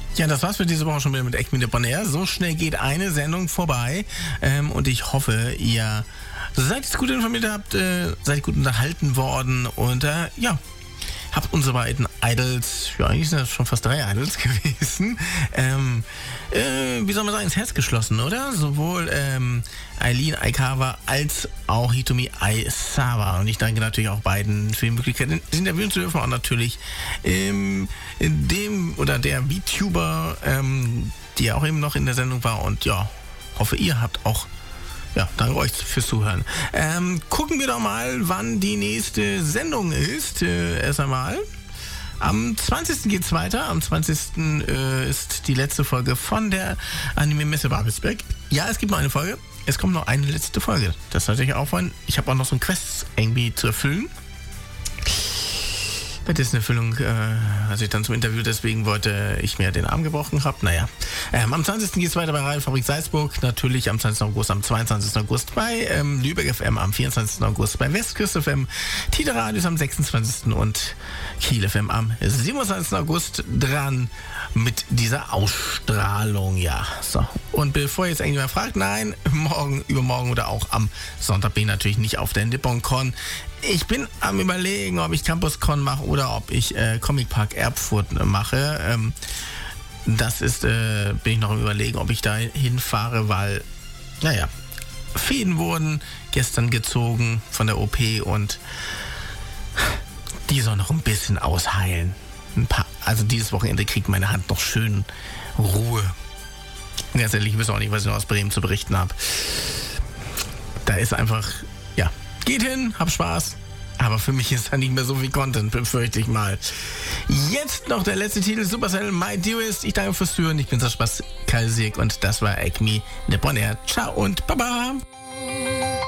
Ja, das war's für diese Woche schon wieder mit Acme Nippon Air. So schnell geht eine Sendung vorbei. Und ich hoffe, ihr seid jetzt gut informiert, seid gut unterhalten worden und habt unsere beiden Idols, ja, eigentlich sind das schon fast 3 Idols gewesen, wie soll man sagen, ins Herz geschlossen, oder? Sowohl Eileen Aikawa als auch Hitomi Aisawa. Und ich danke natürlich auch beiden für die Möglichkeit, interviewen zu dürfen. Und natürlich dem oder der VTuber, die ja auch eben noch in der Sendung war. Und ja, hoffe, ihr habt auch, ja, danke euch fürs Zuhören. Gucken wir doch mal, wann die nächste Sendung ist. Erst einmal. Am 20. geht's weiter. Am 20. ist die letzte Folge von der Anime-Messe Babelsberg. Ja, es gibt noch eine Folge. Es kommt noch eine letzte Folge. Das sollte ich auffallen. Ich habe auch noch so ein Quest irgendwie zu erfüllen. Bei dessen Erfüllung, als ich dann zum Interview, deswegen wollte ich mir den Arm gebrochen habe. Naja, am 20. geht es weiter bei Radiofabrik Salzburg, natürlich am 20. August, am 22. August bei Lübeck FM, am 24. August bei Westküste FM, Tide Radios am 26. und Kiel FM am 27. August dran mit dieser Ausstrahlung, ja. So, und bevor jetzt irgendjemand fragt, nein, morgen, übermorgen oder auch am Sonntag bin ich natürlich nicht auf der NipponCon. Ich bin am Überlegen, ob ich CampusCon mache oder ob ich Comic Park Erfurt mache. Das ist, bin ich noch am Überlegen, ob ich da hinfahre, weil, naja, Fäden wurden gestern gezogen von der OP und die soll noch ein bisschen ausheilen. Also dieses Wochenende kriegt meine Hand noch schön Ruhe. Ganz ehrlich, ich weiß auch nicht, was ich noch aus Bremen zu berichten habe. Da ist einfach, ja, geht hin, hab Spaß. Aber für mich ist da nicht mehr so viel Content, befürchte ich mal. Jetzt noch der letzte Titel, Supercell My Dearest. Ich danke fürs Zuhören. Ich bin Sascha Kalsik und das war Acme Nippon Air. Ciao und Baba.